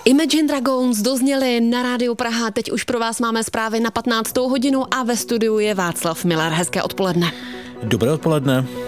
Imagine Dragons dozněli na Rádiu Praha. Teď už pro vás máme zprávy na 15. hodinu a ve studiu je Václav Miller. Hezké odpoledne. Dobré odpoledne.